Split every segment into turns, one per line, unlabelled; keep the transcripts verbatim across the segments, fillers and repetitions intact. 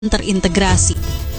terintegrasi.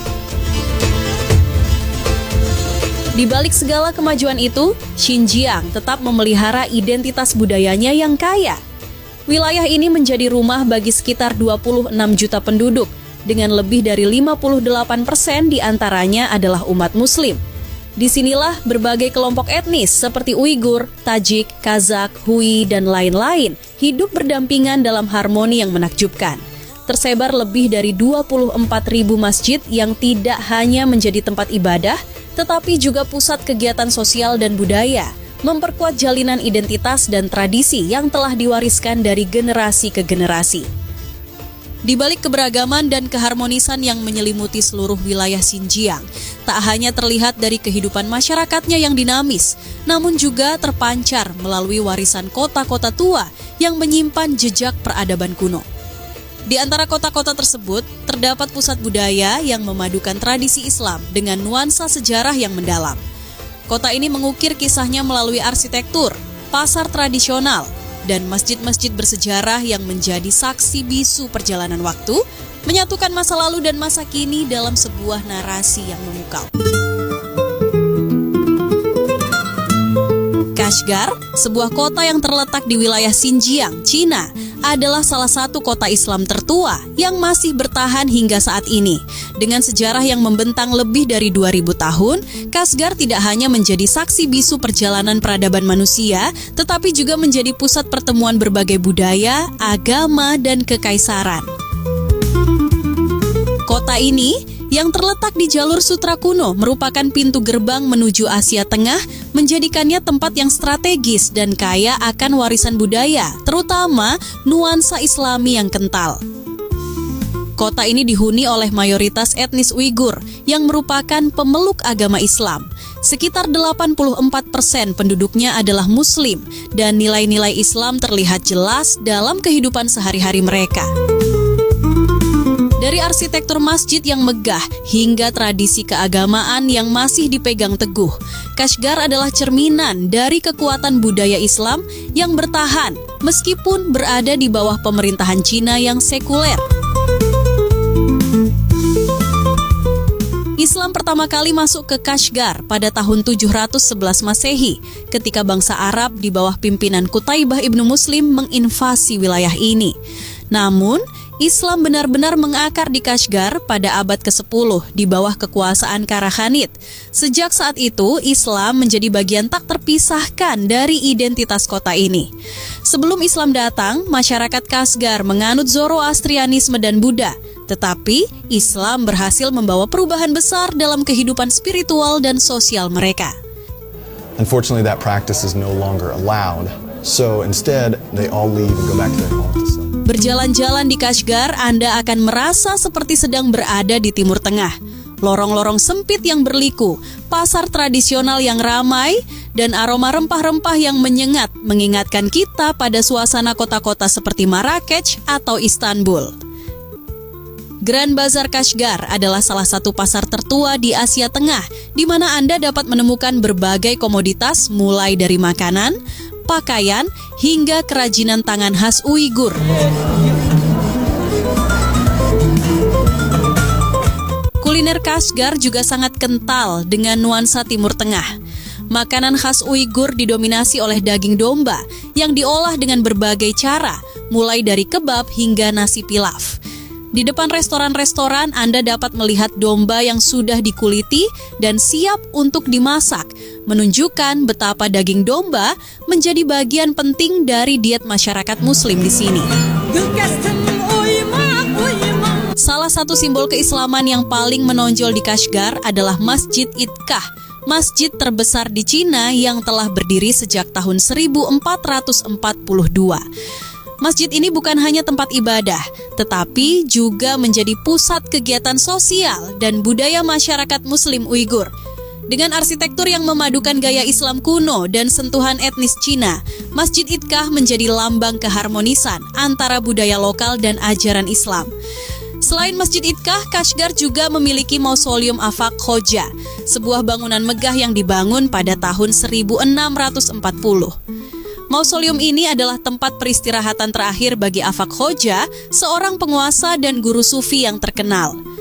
Di balik segala kemajuan itu, Xinjiang tetap memelihara identitas budayanya yang kaya. Wilayah ini menjadi rumah bagi sekitar dua puluh enam juta penduduk, dengan lebih dari lima puluh delapan persen diantaranya adalah umat Muslim. Disinilah berbagai kelompok etnis seperti Uighur, Tajik, Kazakh, Hui, dan lain-lain hidup berdampingan dalam harmoni yang menakjubkan. Tersebar lebih dari dua puluh empat ribu masjid yang tidak hanya menjadi tempat ibadah, tetapi juga pusat kegiatan sosial dan budaya, memperkuat jalinan identitas dan tradisi yang telah diwariskan dari generasi ke generasi. Di balik keberagaman dan keharmonisan yang menyelimuti seluruh wilayah Xinjiang, tak hanya terlihat dari kehidupan masyarakatnya yang dinamis, namun juga terpancar melalui warisan kota-kota tua yang menyimpan jejak peradaban kuno. Di antara kota-kota tersebut, terdapat pusat budaya yang memadukan tradisi Islam dengan nuansa sejarah yang mendalam. Kota ini mengukir kisahnya melalui arsitektur, pasar tradisional, dan masjid-masjid bersejarah yang menjadi saksi bisu perjalanan waktu, menyatukan masa lalu dan masa kini dalam sebuah narasi yang memukau. Kashgar, sebuah kota yang terletak di wilayah Xinjiang, Cina, adalah salah satu kota Islam tertua yang masih bertahan hingga saat ini. Dengan sejarah yang membentang lebih dari dua ribu tahun, Kashgar tidak hanya menjadi saksi bisu perjalanan peradaban manusia, tetapi juga menjadi pusat pertemuan berbagai budaya, agama, dan kekaisaran. Kota ini yang terletak di jalur sutra kuno merupakan pintu gerbang menuju Asia Tengah, menjadikannya tempat yang strategis dan kaya akan warisan budaya, terutama nuansa Islami yang kental. Kota ini dihuni oleh mayoritas etnis Uighur yang merupakan pemeluk agama Islam. Sekitar delapan puluh empat persen penduduknya adalah Muslim dan nilai-nilai Islam terlihat jelas dalam kehidupan sehari-hari mereka. Dari arsitektur masjid yang megah hingga tradisi keagamaan yang masih dipegang teguh, Kashgar adalah cerminan dari kekuatan budaya Islam yang bertahan meskipun berada di bawah pemerintahan Cina yang sekuler. Islam pertama kali masuk ke Kashgar pada tahun tujuh ratus sebelas Masehi ketika bangsa Arab di bawah pimpinan Qutaibah ibnu Muslim menginvasi wilayah ini. Namun, Islam benar-benar mengakar di Kashgar pada abad kesepuluh di bawah kekuasaan Karakhanid. Sejak saat itu, Islam menjadi bagian tak terpisahkan dari identitas kota ini. Sebelum Islam datang, masyarakat Kashgar menganut Zoroastrianisme dan Buddha. Tetapi, Islam berhasil membawa perubahan besar dalam kehidupan spiritual dan sosial mereka.
Unfortunately, that practice is no longer allowed. So instead, they all leave and go back to their homes.
Berjalan-jalan di Kashgar, Anda akan merasa seperti sedang berada di Timur Tengah. Lorong-lorong sempit yang berliku, pasar tradisional yang ramai, dan aroma rempah-rempah yang menyengat mengingatkan kita pada suasana kota-kota seperti Marrakech atau Istanbul. Grand Bazar Kashgar adalah salah satu pasar tertua di Asia Tengah, di mana Anda dapat menemukan berbagai komoditas mulai dari makanan, pakaian, hingga kerajinan tangan khas Uighur. Kuliner Kashgar juga sangat kental dengan nuansa Timur Tengah. Makanan khas Uighur didominasi oleh daging domba yang diolah dengan berbagai cara, mulai dari kebab hingga nasi pilaf. Di depan restoran-restoran, Anda dapat melihat domba yang sudah dikuliti dan siap untuk dimasak, menunjukkan betapa daging domba menjadi bagian penting dari diet masyarakat Muslim di sini. Salah satu simbol keislaman yang paling menonjol di Kashgar adalah Masjid Itkah, masjid terbesar di Cina yang telah berdiri sejak tahun seribu empat ratus empat puluh dua. Masjid ini bukan hanya tempat ibadah, tetapi juga menjadi pusat kegiatan sosial dan budaya masyarakat Muslim Uighur. Dengan arsitektur yang memadukan gaya Islam kuno dan sentuhan etnis Cina, Masjid Itkah menjadi lambang keharmonisan antara budaya lokal dan ajaran Islam. Selain Masjid Itkah, Kashgar juga memiliki Mausoleum Afaq Khoja, sebuah bangunan megah yang dibangun pada tahun seribu enam ratus empat puluh. Mausoleum ini adalah tempat peristirahatan terakhir bagi Afaq Hoja, seorang penguasa dan guru sufi yang terkenal.